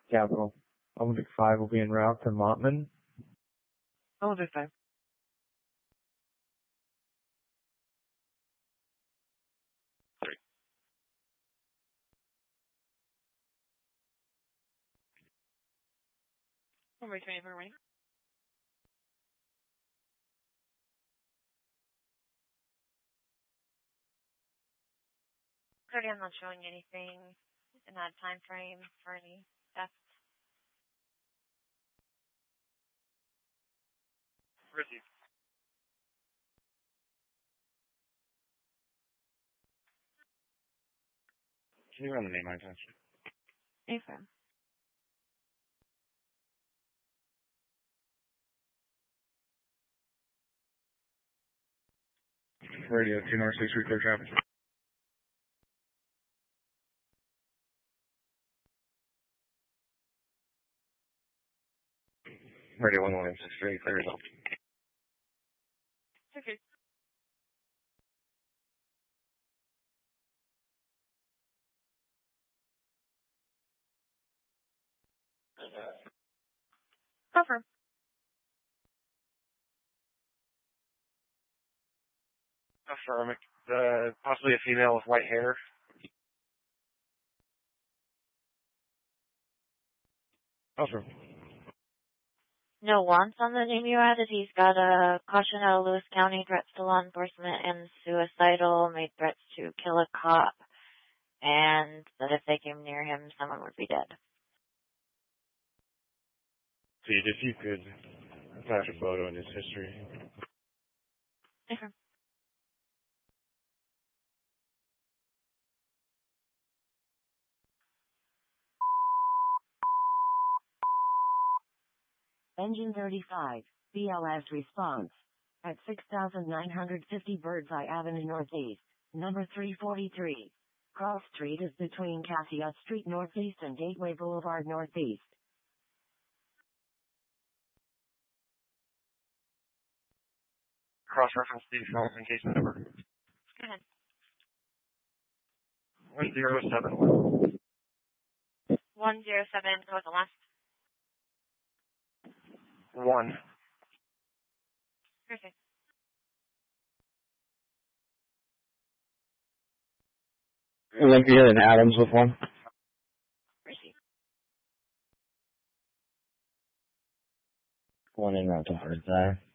Capital. Olympic 5 will be en route to Montman. Olympic 5. Runway 20 for running. Currently, I'm not showing anything in that time frame for any theft. Received. Can you run the name line, AFM. Radio 2 North 6, clear traffic. Radio 1163, clear result. Okay. Confirm. Affirm. Possibly a female with white hair. Affirm. No wants on the name you added. He's got a caution out of Lewis County, threats to law enforcement and suicidal, made threats to kill a cop, and that if they came near him, someone would be dead. See, if you could attach a photo in his history. Okay. Engine 35, BLS response. At 6,950 Birdseye Avenue Northeast, number 343. Cross Street is between Cassia Street Northeast and Gateway Boulevard Northeast. Cross-reference the identification number. Go ahead. 1071. 107, what was the last? 1. Perfect. Olympia and Adams with 1. Receive. 1 en route to Birdseye.